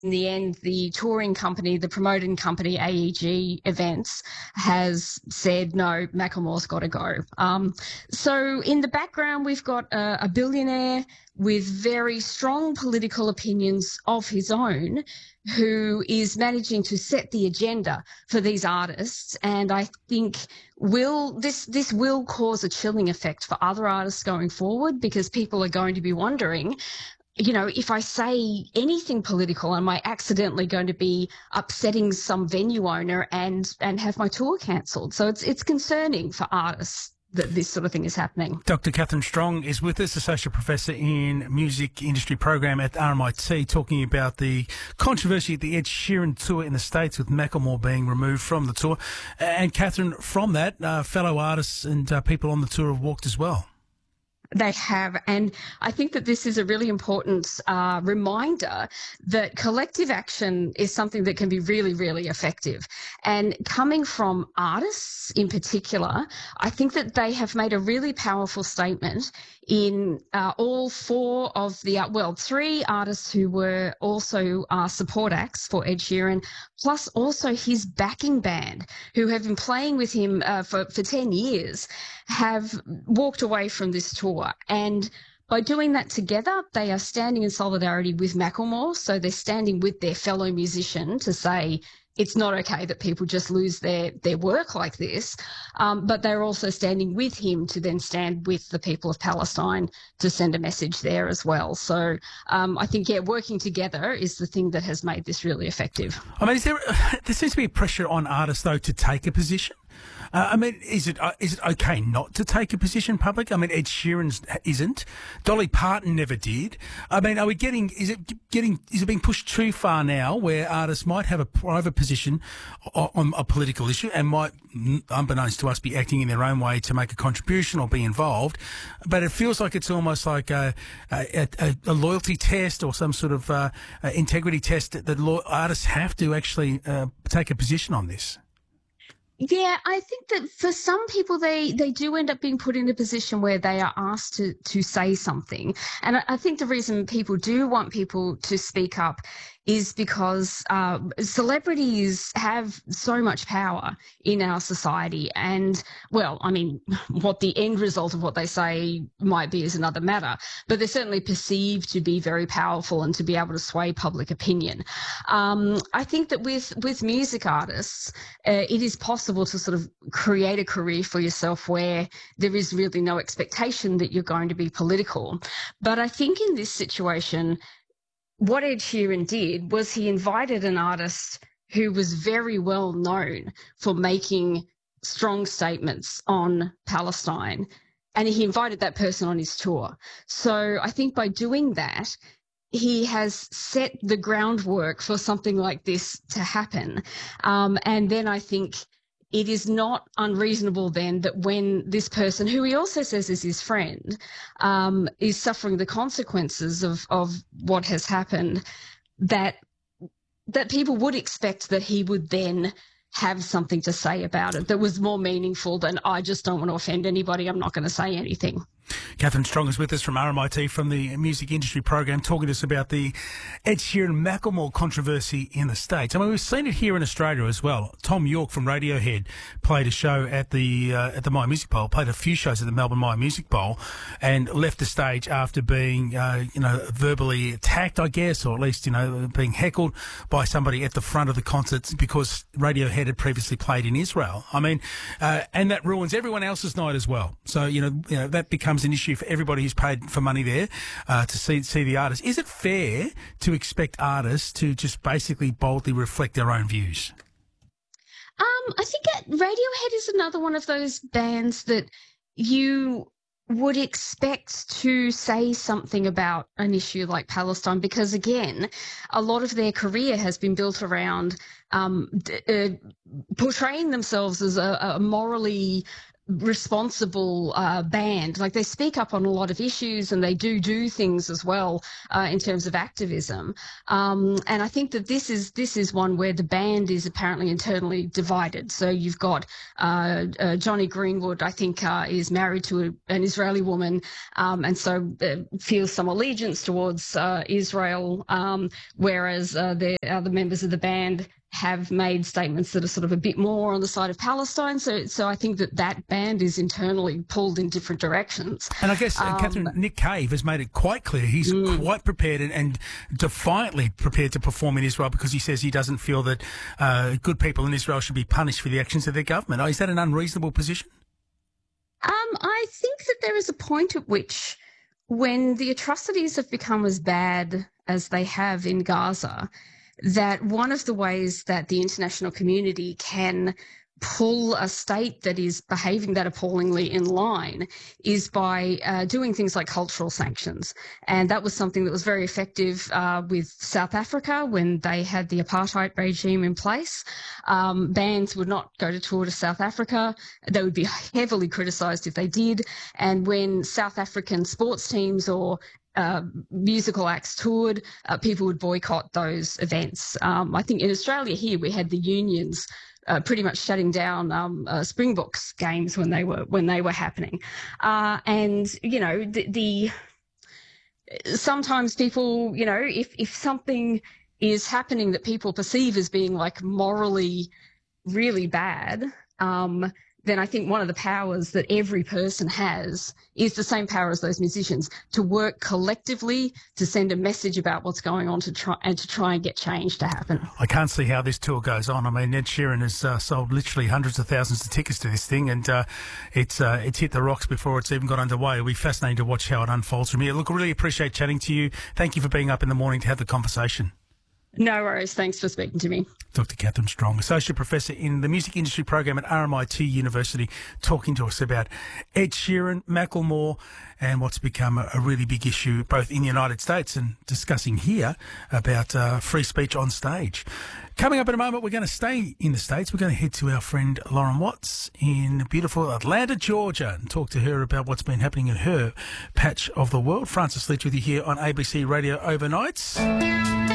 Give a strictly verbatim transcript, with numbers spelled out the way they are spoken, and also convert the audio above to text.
in the end, the touring company, the promoting company, A E G Events, has said, no, Macklemore's got to go. Um, so in the background, we've got a, a billionaire with very strong political opinions of his own who is managing to set the agenda for these artists. And I think will this this will cause a chilling effect for other artists going forward, because people are going to be wondering, you know, if I say anything political, am I accidentally going to be upsetting some venue owner and and have my tour cancelled? So it's it's concerning for artists that this sort of thing is happening. Doctor Catherine Strong is with us, Associate Professor in Music Industry Program at R M I T, talking about the controversy at the Ed Sheeran tour in the States with Macklemore being removed from the tour. And Catherine, from that, uh, fellow artists and uh, people on the tour have walked as well. They have, and I think that this is a really important uh, reminder that collective action is something that can be really, really effective. And coming from artists in particular, I think that they have made a really powerful statement in uh, all four of the, uh, well, three artists who were also uh, support acts for Ed Sheeran, plus also his backing band, who have been playing with him uh, for, for ten years, have walked away from this tour. And by doing that together, they are standing in solidarity with Macklemore. So they're standing with their fellow musician to say it's not okay that people just lose their, their work like this. Um, but they're also standing with him to then stand with the people of Palestine to send a message there as well. So um, I think, yeah, working together is the thing that has made this really effective. I mean, is there, there seems to be pressure on artists, though, to take a position. Uh, I mean, is it uh, is it okay not to take a position public? I mean, Ed Sheeran isn't. Dolly Parton never did. I mean, are we getting? Is it getting? Is it being pushed too far now, where artists might have a private position on a political issue and might, unbeknownst to us, be acting in their own way to make a contribution or be involved? But it feels like it's almost like a a, a, a loyalty test or some sort of uh, integrity test that, that law, artists have to actually uh, take a position on this. Yeah, I think that for some people, they, they do end up being put in a position where they are asked to, to say something. And I, I think the reason people do want people to speak up is because uh, celebrities have so much power in our society. And, well, I mean, what the end result of what they say might be is another matter, but they're certainly perceived to be very powerful and to be able to sway public opinion. Um, I think that with, with music artists, uh, it is possible to sort of create a career for yourself where there is really no expectation that you're going to be political. But I think in this situation, what Ed Sheeran did was he invited an artist who was very well known for making strong statements on Palestine, and he invited that person on his tour. So I think by doing that, he has set the groundwork for something like this to happen. Um, and then I think it is not unreasonable then that when this person, who he also says is his friend, um, is suffering the consequences of, of what has happened, that that people would expect that he would then have something to say about it that was more meaningful than, I just don't want to offend anybody, I'm not going to say anything. Catherine Strong is with us from R M I T, from the Music Industry Program, talking to us about the Ed Sheeran-Macklemore controversy in the States. I mean, we've seen it here in Australia as well. Tom York from Radiohead played a show at the uh, at the My Music Bowl, played a few shows at the Melbourne My Music Bowl, and left the stage after being, uh, you know, verbally attacked, I guess, or at least, you know, being heckled by somebody at the front of the concert because Radiohead had previously played in Israel. I mean, uh, and that ruins everyone else's night as well. So, you know, you know that becomes an issue for everybody who's paid for money there uh, to see see the artist. Is it fair to expect artists to just basically boldly reflect their own views? Um, I think that Radiohead is another one of those bands that you would expect to say something about an issue like Palestine, because, again, a lot of their career has been built around um, d- uh, portraying themselves as a, a morally responsible uh, band. Like, they speak up on a lot of issues, and they do do things as well uh, in terms of activism. Um, and I think that this is this is one where the band is apparently internally divided. So you've got uh, uh, Johnny Greenwood, I think, uh, is married to a, an Israeli woman, um, and so uh, feels some allegiance towards uh, Israel, um, whereas uh, the other members of the band have made statements that are sort of a bit more on the side of Palestine. So so I think that that band is internally pulled in different directions. And I guess, uh, Um, Catherine, Nick Cave has made it quite clear he's Mm. quite prepared and, and defiantly prepared to perform in Israel, because he says he doesn't feel that uh, good people in Israel should be punished for the actions of their government. Is that an unreasonable position? Um, I think that there is a point at which, when the atrocities have become as bad as they have in Gaza, that one of the ways that the international community can pull a state that is behaving that appallingly in line is by uh, doing things like cultural sanctions. And that was something that was very effective uh, with South Africa when they had the apartheid regime in place. Um, bands would not go to tour to South Africa. They would be heavily criticised if they did. And when South African sports teams or Uh, musical acts toured, uh, people would boycott those events. Um, I think in Australia here we had the unions uh, pretty much shutting down um, uh, Springboks games when they were when they were happening, uh, and you know the, the sometimes people, you know, if if something is happening that people perceive as being like morally really bad, um, then I think one of the powers that every person has is the same power as those musicians, to work collectively to send a message about what's going on to try and to try and get change to happen. I can't see how this tour goes on. I mean, Ed Sheeran has uh, sold literally hundreds of thousands of tickets to this thing, and uh, it's uh, it's hit the rocks before it's even got underway. It'll be fascinating to watch how it unfolds from here. Look, I really appreciate chatting to you. Thank you for being up in the morning to have the conversation. No worries. Thanks for speaking to me. Doctor Catherine Strong, Associate Professor in the Music Industry Program at R M I T University, talking to us about Ed Sheeran, Macklemore, and what's become a, a really big issue both in the United States and discussing here about uh, free speech on stage. Coming up in a moment, we're going to stay in the States. We're going to head to our friend Lauren Watts in beautiful Atlanta, Georgia, and talk to her about what's been happening in her patch of the world. Francis Leach with you here on A B C Radio Overnights.